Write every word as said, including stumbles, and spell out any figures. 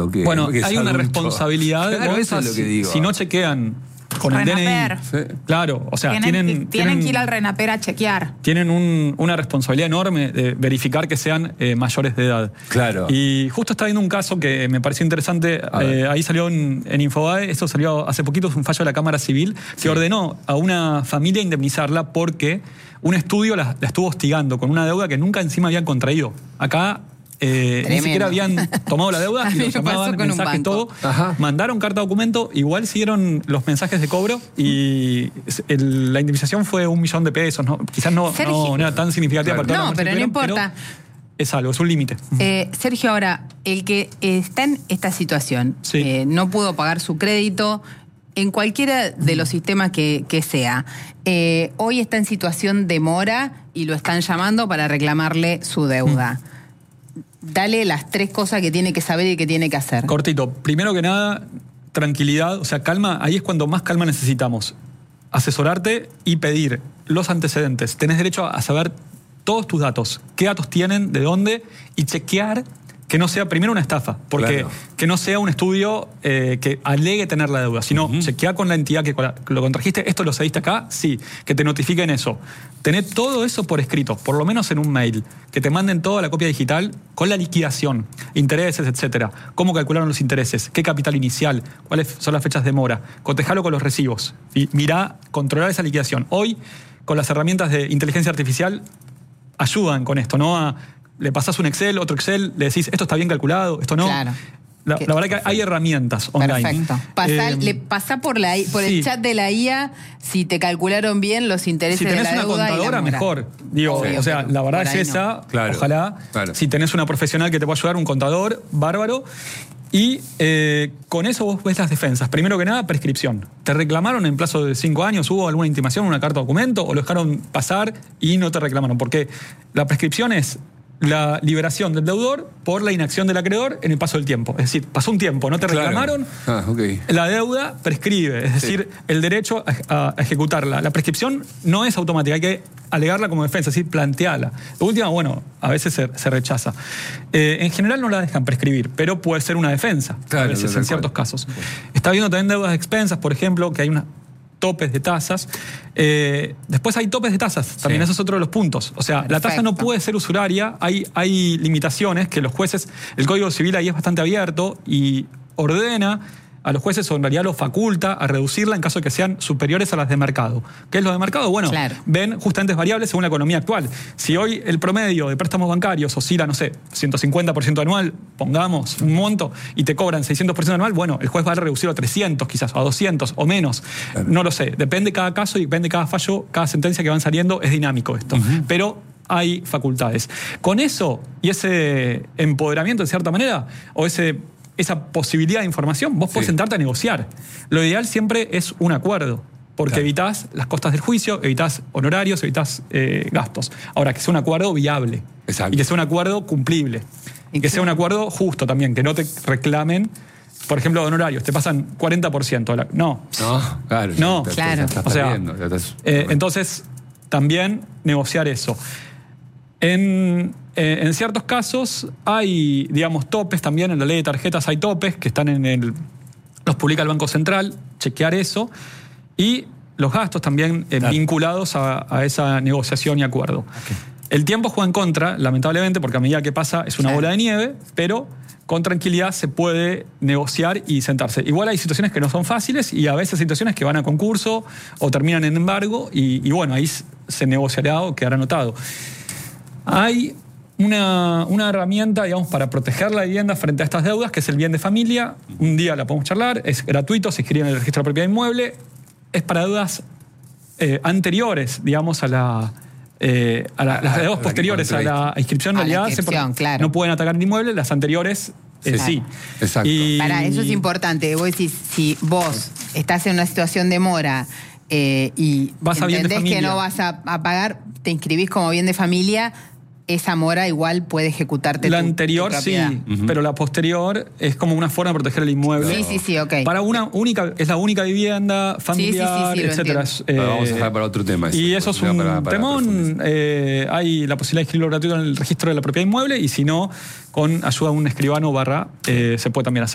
o qué? Bueno, Porque hay una adulto. responsabilidad de claro, Gonzas, eso es lo que digo. si no chequean con el D N I. Sí. Claro, o sea, Tienen, tienen, tienen, tienen que ir al RENAPER a chequear. Tienen un, una responsabilidad enorme de verificar que sean eh, mayores de edad. Claro. Y justo estaba viendo un caso que me pareció interesante. Eh, ahí salió en, en Infobae, esto salió hace poquito, es un fallo de la Cámara Civil, que sí. ordenó a una familia indemnizarla porque un estudio la, la estuvo hostigando con una deuda que nunca encima habían contraído. Acá Eh, ni siquiera habían tomado la deuda y lo llamaban, mensajes, todo. Ajá. Mandaron carta documento, igual siguieron los mensajes de cobro y el, la indemnización fue un millón de pesos. ¿no? Quizás no, no, no era tan significativa claro. para todos. No, pero no importa. Pero es algo, es un límite. Eh, Sergio, ahora, el que está en esta situación, sí. eh, no pudo pagar su crédito, en cualquiera de los sistemas que, que sea, eh, hoy está en situación de mora y lo están llamando para reclamarle su deuda. Mm. Dale las tres cosas que tiene que saber y que tiene que hacer. Cortito. Primero que nada, tranquilidad, o sea, calma. Ahí es cuando más calma necesitamos. Asesorarte y pedir los antecedentes. Tenés derecho a saber todos tus datos. ¿Qué datos tienen? ¿De dónde? Y chequear que no sea primero una estafa. Porque claro. que no sea un estudio eh, que alegue tener la deuda. Sino, uh-huh. chequea con la entidad que lo contrajiste. ¿Esto lo cediste acá? Sí. Que te notifiquen eso. Tener todo eso por escrito, por lo menos en un mail. Que te manden toda la copia digital con la liquidación, intereses, etcétera. Cómo calcularon los intereses, qué capital inicial, cuáles son las fechas de mora. Cotejalo con los recibos. Y mirá, controlar esa liquidación. Hoy, con las herramientas de inteligencia artificial, ayudan con esto, ¿no? A, le pasás un Excel, otro Excel, le decís, esto está bien calculado, esto no. Claro. La, la verdad que hay herramientas online. Perfecto. Pasá, eh, le pasá por, la, por sí. el chat de la I A si te calcularon bien los intereses de la deuda. Si tenés una contadora, mejor. Digo, sí, o sea, la verdad es esa. No. Claro, ojalá. Claro. Si tenés una profesional que te pueda ayudar, un contador, bárbaro. Y eh, con eso vos ves las defensas. Primero que nada, prescripción. ¿Te reclamaron en plazo de cinco años? ¿Hubo alguna intimación, una carta documento? ¿O lo dejaron pasar y no te reclamaron? Porque la prescripción es la liberación del deudor por la inacción del acreedor en el paso del tiempo. Es decir, pasó un tiempo, no te reclamaron, claro. ah, okay. la deuda prescribe, es decir, sí. el derecho a, a ejecutarla. La prescripción no es automática, hay que alegarla como defensa, es decir, plantearla. La última, bueno, a veces se, se rechaza. Eh, en general no la dejan prescribir, pero puede ser una defensa, claro, a veces, en ciertos casos. Okay. Está viendo también deudas de expensas, por ejemplo, que hay una topes de tasas. Eh, después hay topes de tasas, también sí. eso es otro de los puntos. O sea, perfecto. La tasa no puede ser usuraria, hay, hay limitaciones que los jueces, el Código Civil ahí es bastante abierto y ordena a los jueces, o en realidad los faculta a reducirla en caso de que sean superiores a las de mercado. ¿Qué es lo de mercado? Bueno, claro. ven justamente variables según la economía actual. Si hoy el promedio de préstamos bancarios oscila, no sé, ciento cincuenta por ciento anual, pongamos un monto, y te cobran seiscientos por ciento anual, bueno, el juez va a reducirlo a trescientos quizás, o a doscientos, o menos. Claro. No lo sé. Depende cada caso y depende cada fallo, cada sentencia que van saliendo, es dinámico esto. Uh-huh. Pero hay facultades. Con eso y ese empoderamiento, de cierta manera, o ese... esa posibilidad de información, vos sí. podés sentarte a negociar. Lo ideal siempre es un acuerdo, porque claro. evitás las costas del juicio, evitás honorarios, evitás eh, gastos. Ahora, que sea un acuerdo viable. Exacto. Y que sea un acuerdo cumplible. Y que sea un acuerdo justo también, que no te reclamen, por ejemplo, honorarios, te pasan cuarenta por ciento. No. No, claro. No, te, claro. Te, te o sea, perdiendo, estás... eh, entonces, también negociar eso. En, eh, en ciertos casos hay, digamos, topes también. En la ley de tarjetas hay topes que están en el... los publica el Banco Central, chequear eso. Y los gastos también eh, claro. vinculados a, a esa negociación y acuerdo. Okay. El tiempo juega en contra, lamentablemente, porque a medida que pasa es una claro. bola de nieve, pero con tranquilidad se puede negociar y sentarse. Igual hay situaciones que no son fáciles y a veces situaciones que van a concurso o terminan en embargo y, y bueno, ahí se negociará o quedará anotado. Hay una, una herramienta, digamos, para proteger la vivienda frente a estas deudas, que es el bien de familia. Un día la podemos charlar, es gratuito, se inscribe en el registro de propiedad inmueble. Es para deudas eh, anteriores, digamos, a la... Eh, a la, las deudas posteriores a la inscripción, en realidad, se, claro. no pueden atacar el inmueble, las anteriores eh, sí. sí. Exacto. Y... Para eso es importante. Vos decís, si vos estás en una situación de mora eh, y vas a entendés que no vas a, a pagar, te inscribís como bien de familia, esa mora igual puede ejecutarte la tu, anterior tu sí, uh-huh. pero la posterior es como una forma de proteger el inmueble. Sí, sí, sí, ok. Para una única, es la única vivienda familiar, sí, sí, sí, sí, etcétera. Eh, vamos a dejar para otro tema. Y eso es un para, para temón. Eh, hay la posibilidad de inscribirlo gratuito en el registro de la propiedad inmueble y si no, con ayuda de un escribano barra, eh, se puede también hacer.